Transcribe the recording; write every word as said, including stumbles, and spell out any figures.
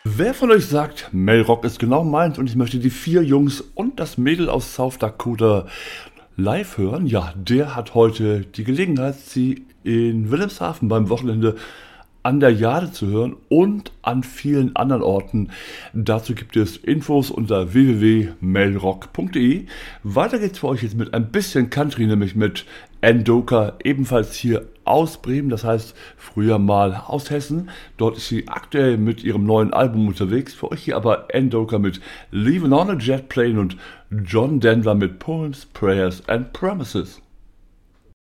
Wer von euch sagt, Mel Rock ist genau meins und ich möchte die vier Jungs und das Mädel aus South Dakota live hören? Ja, der hat heute die Gelegenheit, sie in Wilhelmshaven beim Wochenende an der Jade zu hören und an vielen anderen Orten. Dazu gibt es Infos unter w w w punkt melrock punkt d e. Weiter geht's für euch jetzt mit ein bisschen Country, nämlich mit Endoka, ebenfalls hier aus Bremen, das heißt früher mal aus Hessen. Dort ist sie aktuell mit ihrem neuen Album unterwegs. Für euch hier aber Endoka mit Leaving on a Jet Plane und John Denver mit Poems, Prayers and Promises.